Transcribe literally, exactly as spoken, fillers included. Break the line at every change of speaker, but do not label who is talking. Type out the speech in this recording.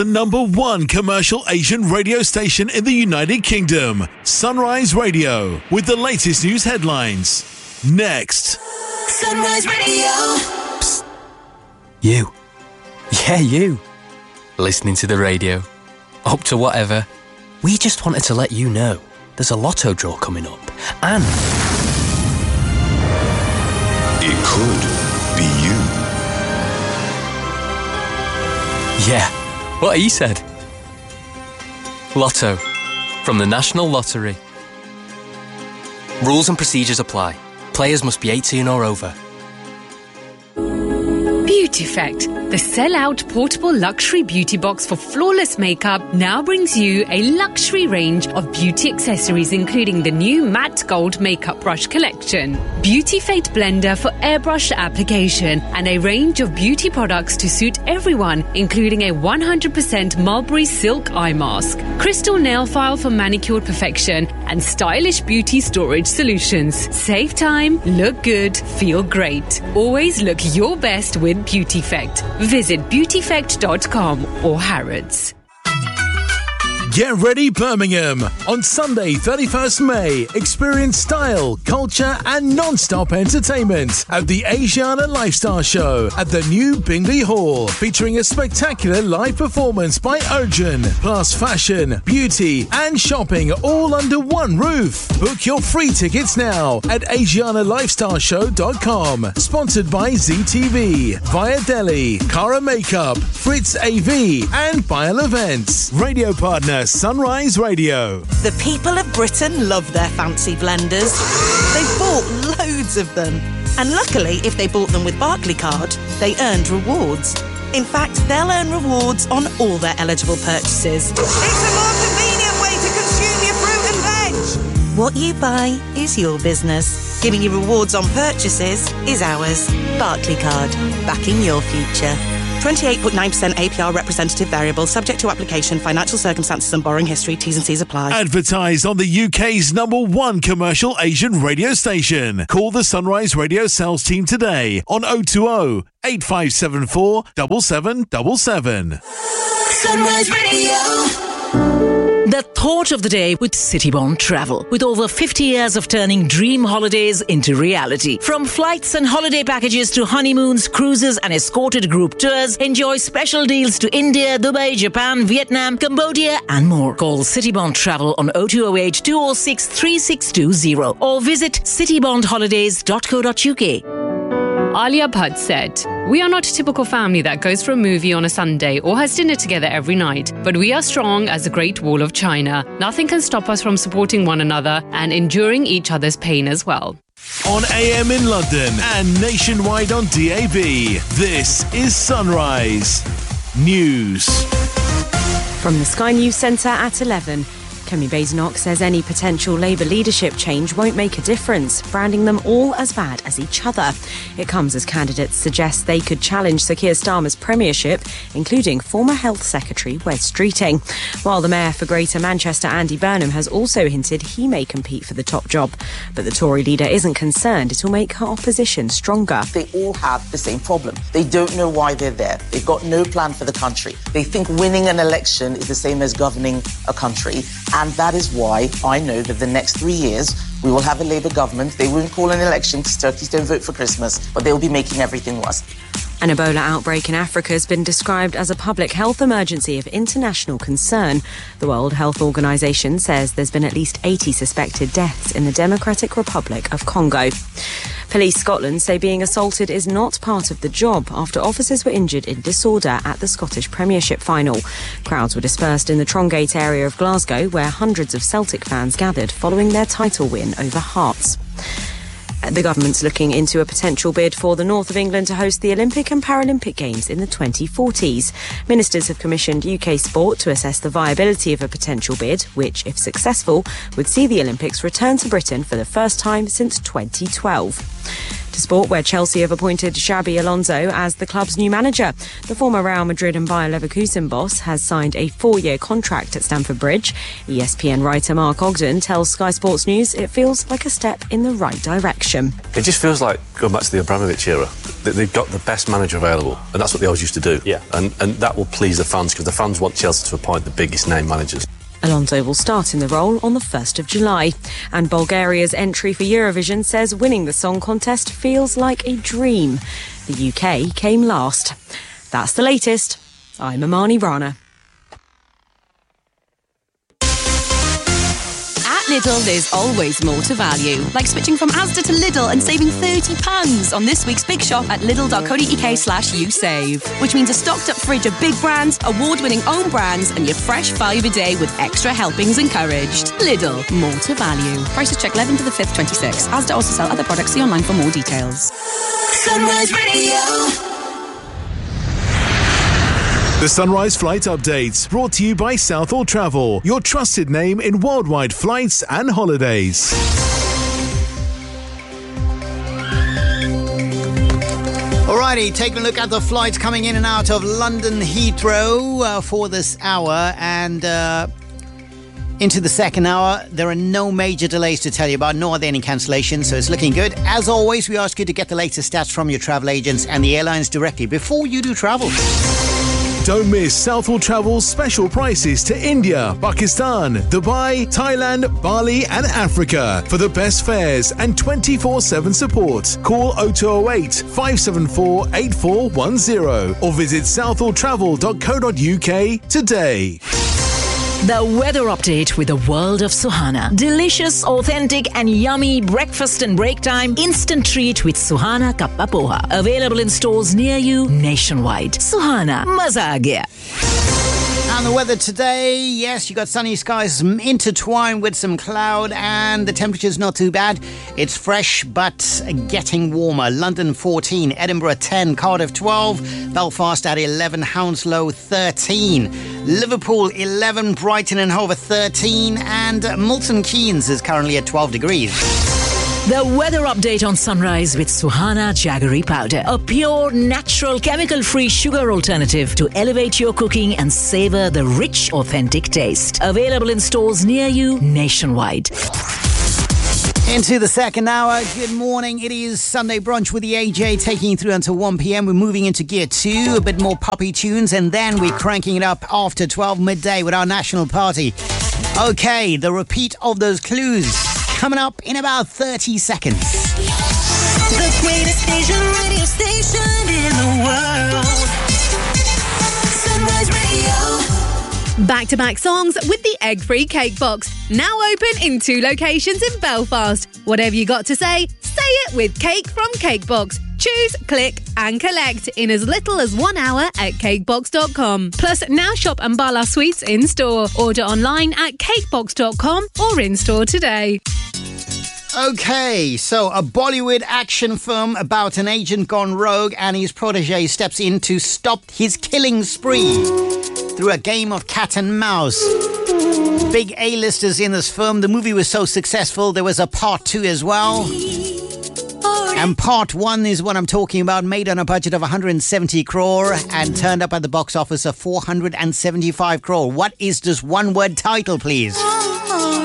The number one commercial Asian radio station in the United Kingdom, Sunrise Radio, with the latest news headlines. Next.
Sunrise Radio.
Psst. You. Yeah, you. Listening to the radio. Up to whatever. We just wanted to let you know there's a lotto draw coming up. And
it could be you.
Yeah, what he said. Lotto. From the National Lottery. Rules and procedures apply. Players must be eighteen or over.
Beautyfect, the sell-out portable luxury beauty box for flawless makeup, now brings you a luxury range of beauty accessories, including the new matte gold makeup brush collection, Beautyfect blender for airbrush application, and a range of beauty products to suit everyone, including a one hundred percent mulberry silk eye mask, crystal nail file for manicured perfection, and stylish beauty storage solutions. Save time, look good, feel great. Always look your best with Beautyfect. Visit beautyfect dot com or Harrods.
Get ready, Birmingham! On Sunday, thirty-first May, experience style, culture and non-stop entertainment at the Asiana Lifestyle Show at the new Bingley Hall, featuring a spectacular live performance by Urgent, plus fashion, beauty and shopping all under one roof. Book your free tickets now at asiana lifestyle show dot com. Sponsored by Z T V, Via Delhi, Cara Makeup, Fritz A V and Bile Events. Radio partner Sunrise Radio.
The people of Britain love their fancy blenders. They've bought loads of them. And luckily, if they bought them with Barclaycard, they earned rewards. In fact, they'll earn rewards on all their eligible purchases. It's a more convenient way to consume your fruit and veg. What you buy is your business. Giving you rewards on purchases is ours. Barclaycard, backing your future. twenty-eight point nine percent A P R representative variable, subject to application, financial circumstances and borrowing history. T's and C's apply.
Advertised on the U K's number one commercial Asian radio station. Call the Sunrise Radio sales team today on oh two oh, eight five seven four, seven seven seven seven.
Sunrise Radio.
The thought of the day with Citybond Travel. With over fifty years of turning dream holidays into reality. From flights and holiday packages to honeymoons, cruises and escorted group tours, enjoy special deals to India, Dubai, Japan, Vietnam, Cambodia and more. Call Citybond Travel on oh two oh eight, two oh six, three six two oh or visit citybond holidays dot co dot uk.
Alia Bhatt said, "We are not a typical family that goes for a movie on a Sunday or has dinner together every night, but we are strong as the Great Wall of China. Nothing can stop us from supporting one another and enduring each other's pain as well."
On A M in London and nationwide on D A B, this is Sunrise News.
From the Sky News Centre at eleven. Kemi Badenoch says any potential Labour leadership change won't make a difference, branding them all as bad as each other. It comes as candidates suggest they could challenge Sir Keir Starmer's premiership, including former Health Secretary Wes Streeting. While the Mayor for Greater Manchester, Andy Burnham, has also hinted he may compete for the top job. But the Tory leader isn't concerned it'll make her opposition stronger.
They all have the same problem. They don't know why they're there. They've got no plan for the country. They think winning an election is the same as governing a country. And that is why I know that the next three years we will have a Labour government. They won't call an election because turkeys don't vote for Christmas, but they will be making everything worse.
An Ebola outbreak in Africa has been described as a public health emergency of international concern. The World Health Organization says there's been at least eighty suspected deaths in the Democratic Republic of Congo. Police Scotland say being assaulted is not part of the job after officers were injured in disorder at the Scottish Premiership final. Crowds were dispersed in the Trongate area of Glasgow, where hundreds of Celtic fans gathered following their title win over Hearts. The government's looking into a potential bid for the north of England to host the Olympic and Paralympic Games in the twenty forties. Ministers have commissioned U K Sport to assess the viability of a potential bid, which, if successful, would see the Olympics return to Britain for the first time since twenty twelve. To sport, where Chelsea have appointed Xabi Alonso as the club's new manager. The former Real Madrid and Bayer Leverkusen boss has signed a four-year contract at Stamford Bridge. E S P N writer Mark Ogden tells Sky Sports News it feels like a step in the right direction.
It just feels like going back to the Abramovich era. They've got the best manager available, and that's what they always used to do. Yeah. And, and that will please the fans, because the fans want Chelsea to appoint the biggest name managers.
Alonso will start in the role on the first of July. And Bulgaria's entry for Eurovision says winning the song contest feels like a dream. The U K came last. That's the latest. I'm Amani Rana.
Lidl, there's always more to value. Like switching from Asda to Lidl and saving thirty pounds on this week's Big Shop at lidl.co.uk slash you save. Which means a stocked up fridge of big brands, award-winning own brands, and your fresh five a day with extra helpings encouraged. Lidl, more to value. Prices check eleventh to the fifth, twenty-six. Asda also sell other products. See online for more details.
Sunrise Radio.
The Sunrise Flight Update, brought to you by Southall Travel, your trusted name in worldwide flights and holidays.
Alrighty, taking a look at the flights coming in and out of London Heathrow uh, for this hour, and uh, into the second hour, there are no major delays to tell you about, nor are there any cancellations, so it's looking good. As always, we ask you to get the latest stats from your travel agents and the airlines directly before you do travel.
Don't miss Southall Travel's special prices to India, Pakistan, Dubai, Thailand, Bali and Africa for the best fares and twenty-four seven support. Call oh two oh eight, five seven four, eight four one oh or visit southall travel dot co dot uk today.
The weather update with the world of Suhana. Delicious, authentic and yummy breakfast and break time instant treat with Suhana Kappa Poha. Available in stores near you nationwide. Suhana, maza aa gaya.
And the weather today, yes, you got sunny skies intertwined with some cloud, and the temperature's not too bad. It's fresh but getting warmer. London fourteen, Edinburgh ten, Cardiff twelve, Belfast at eleven, Hounslow thirteen, Liverpool eleven, Brighton and Hove thirteen, and Milton Keynes is currently at twelve degrees.
The weather update on Sunrise with Suhana Jaggery Powder. A pure, natural, chemical-free sugar alternative to elevate your cooking and savor the rich, authentic taste. Available in stores near you nationwide.
Into the second hour. Good morning. It is Sunday Brunch with the A J, taking you through until one p.m. We're moving into gear two, a bit more poppy tunes, and then we're cranking it up after twelve midday with our national party. Okay, the repeat of those clues coming up in about thirty seconds.
The greatest Asian radio station in the world. Sunrise Radio.
Back-to-back songs with the egg-free cake box. Now open in two locations in Belfast. Whatever you got to say, say it with Cake from Cakebox. Choose, click and collect in as little as one hour at cakebox dot com. Plus, now shop Ambala Sweets in-store. Order online at cakebox dot com or in-store today.
Okay, so a Bollywood action film about an agent gone rogue and his protege steps in to stop his killing spree through a game of cat and mouse. Big A-listers in this film. The movie was so successful, there was a part two as well. And part one is what I'm talking about, made on a budget of one hundred seventy crore and turned up at the box office of four hundred seventy-five crore. What is this one-word title, please?